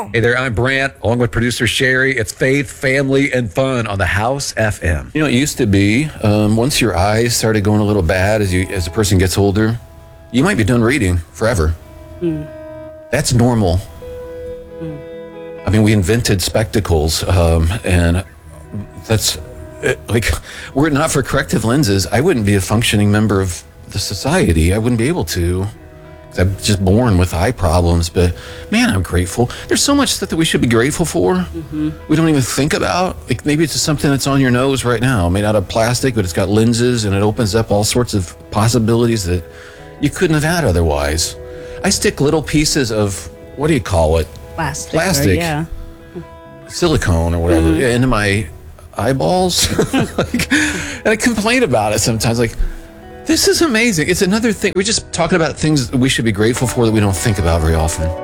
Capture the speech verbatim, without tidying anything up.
Hello. Hey there, I'm Brant, along with producer Sherry. It's faith, family, and fun on the House F M. You know, it used to be, um, once your eyes started going a little bad as you as a person gets older, you might be done reading forever. Mm. That's normal. Mm. I mean, we invented spectacles, um, and that's, uh, like, were it not for corrective lenses, I wouldn't be a functioning member of the society. I wouldn't be able to. I'm just born with eye problems, but man, I'm grateful. There's so much stuff that we should be grateful for. Mm-hmm. We don't even think about. Like maybe it's just something that's on your nose right now, made out of plastic, but it's got lenses and it opens up all sorts of possibilities that you couldn't have had otherwise. I stick little pieces of, what do you call it? Plastic. Plastic. Or, yeah. Silicone or whatever, mm-hmm. into my eyeballs. Like, and I complain about it sometimes, like, this is amazing. It's another thing. We're just talking about things that we should be grateful for that we don't think about very often.